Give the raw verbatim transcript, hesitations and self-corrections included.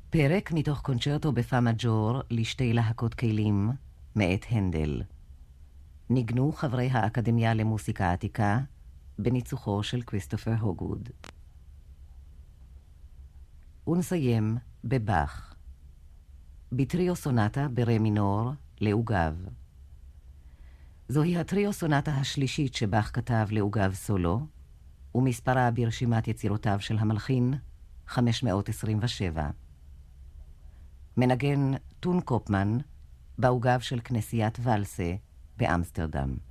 פרק מתוך קונצ'רטו בפא מג'ור לשתי להקות כלים מאת הנדל. ניגנו חברי האקדמיה למוסיקה עתיקה בניצוחו של כריסטופר הוגווד. ונסיים בבאך, בטריו סונטה ברה מינור לעוגב. זוהי הטריו סונטה השלישית שבאך כתב לעוגב סולו, ומספרה ברשימת יצירותיו של המלחין חמש מאות עשרים ושבע. מנגן טון קופמן בעוגב של כנסיית ולסה באמסטרדם.